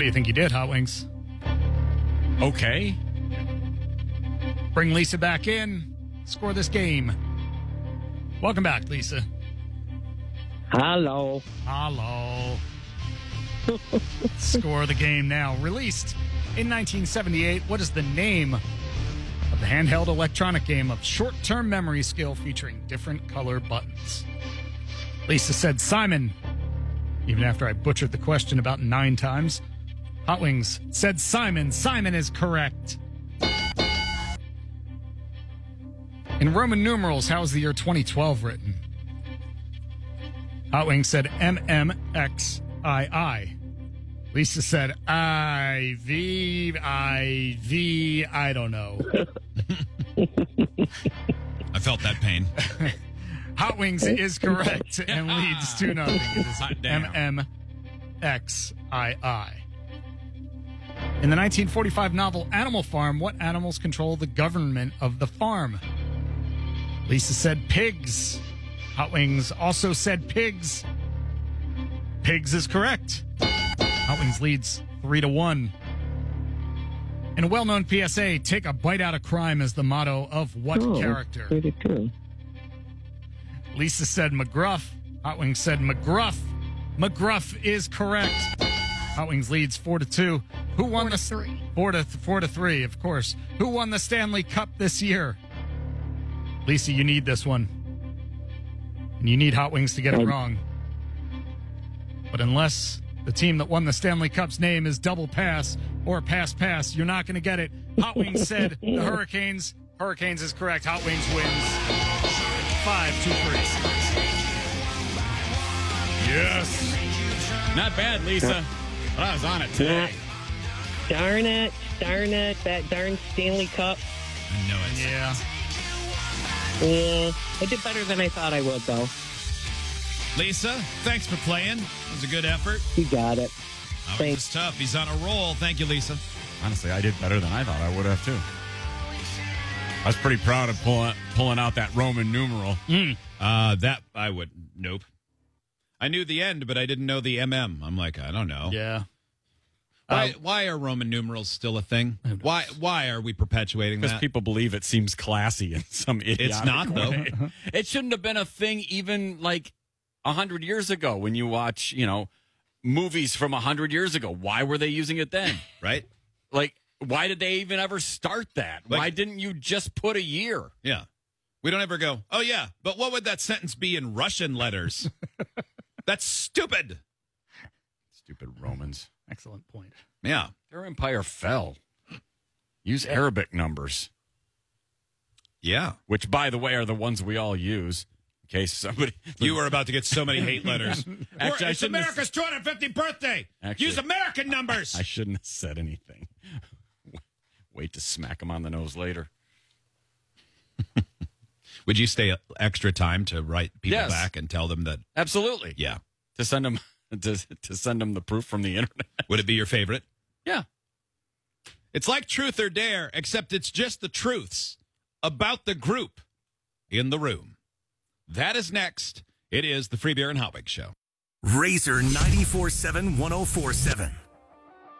do you think you did, Hot Wings? Okay. Bring Lisa back in. Score this game. Welcome back, Lisa. Hello. Hello. Score the game now. Released in 1978, what is the name of the handheld electronic game of short-term memory skill featuring different color buttons? Lisa said Simon, even after I butchered the question about 9 times. Hot Wings said Simon. Simon is correct. In Roman numerals, how is the year 2012 written? Hot Wings said MMXII. Lisa said IV, I don't know. I felt that pain. Hot Wings is correct and leads 2-0. It is MMXII. In the 1945 novel Animal Farm, what animals control the government of the farm? Lisa said pigs. Hot Wings also said pigs. Pigs is correct. Hot Wings leads 3-1. In a well-known PSA, take a bite out of crime is the motto of what character? Pretty cool. Lisa said McGruff. Hot Wings said McGruff. McGruff is correct. Hot Wings leads 4-2. Who won 4-3. 4-3, of course. Who won the Stanley Cup this year? Lisa, you need this one. And you need Hot Wings to get it wrong. But unless the team that won the Stanley Cup's name is Double Pass or Pass, you're not going to get it. Hot Wings said the Hurricanes. Hurricanes is correct. Hot Wings wins 5-3. Yes. Not bad, Lisa. But I was on it today. Darn it. That darn Stanley Cup. I know it. Yeah. I did better than I thought I would, though. Lisa, thanks for playing. It was a good effort. You got it. It's tough. He's on a roll. Thank you, Lisa. Honestly, I did better than I thought I would have, too. I was pretty proud of pulling out that Roman numeral. That I would. Nope. I knew the end, but I didn't know the MM. I'm like, I don't know. Yeah. Why are Roman numerals still a thing? Why are we perpetuating Because that? people believe it seems classy in some idiotic It's not, though. way. It shouldn't have been a thing even like 100 years ago when you watch, movies from 100 years ago. Why were they using it then? Right? Like, why did they even ever start that? Like- Why didn't you just put a year? Yeah. We don't ever go, oh, yeah, but what would that sentence be in Russian letters? That's stupid. Stupid Romans. Excellent point. Yeah. Their empire fell. Use Arabic numbers. Yeah. Which, by the way, are the ones we all use. In case somebody... You were about to get so many hate letters. Actually, I It's shouldn't have- America's 250th birthday. Actually- Use American numbers. I shouldn't have said anything. Wait to smack him on the nose later. Would you stay extra time to write people Yes. back and tell them that? Absolutely. Yeah. To send them to send them the proof from the internet. Would it be your favorite? Yeah. It's like Truth or Dare, except it's just the truths about the group in the room. That is next. It is the Free Beer and Hot Wings Show. Razor 94.7 104.7.